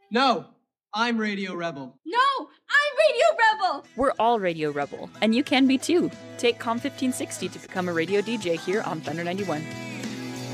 No, I'm Radio Rebel. No, I'm Radio Rebel! We're all Radio Rebel, and you can be too. Take COM 1560 to become a radio DJ here on Thunder 91.